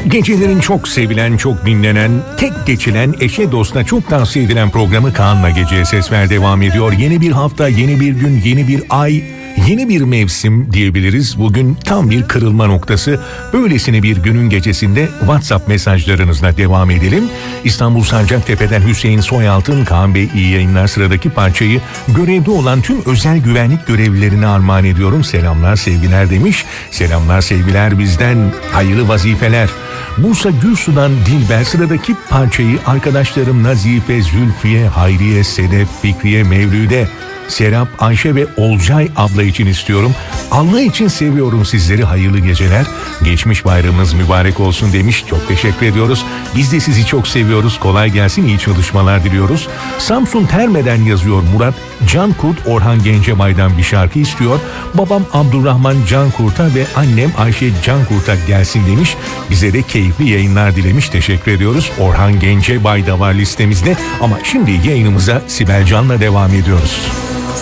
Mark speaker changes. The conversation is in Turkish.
Speaker 1: Gecelerin çok sevilen, çok dinlenen, tek geçilen, eşe dosta çok tavsiye edilen programı Kaan'la Gece'ye Ses Ver devam ediyor. Yeni bir hafta, yeni bir gün, yeni bir ay, yeni bir mevsim diyebiliriz. Bugün tam bir kırılma noktası. Böylesine bir günün gecesinde WhatsApp mesajlarınızla devam edelim. İstanbul Sancaktepe'den Hüseyin Soyaltın, Kaan Bey iyi yayınlar, sıradaki parçayı görevde olan tüm özel güvenlik görevlilerine armağan ediyorum. Selamlar, sevgiler demiş. Selamlar, sevgiler bizden. Hayırlı vazifeler. Bursa Gülsu'dan Dilber, sıradaki parçayı arkadaşlarım Nazife, Zülfiye, Hayriye, Sedef, Fikriye, Mevlüde, Serap, Ayşe ve Olcay abla için istiyorum. Allah için seviyorum sizleri, hayırlı geceler. Geçmiş bayramınız mübarek olsun demiş. Çok teşekkür ediyoruz. Biz de sizi çok seviyoruz. Kolay gelsin, iyi çalışmalar diliyoruz. Samsun Terme'den yazıyor Murat. Can Kurt, Orhan Gencebay'dan bir şarkı istiyor. Babam Abdurrahman Can Kurt'a ve annem Ayşe Can Kurt'a gelsin demiş. Bize de keyifli yayınlar dilemiş. Teşekkür ediyoruz. Orhan Gencebay da var listemizde. Ama şimdi yayınımıza Sibel Can'la devam ediyoruz.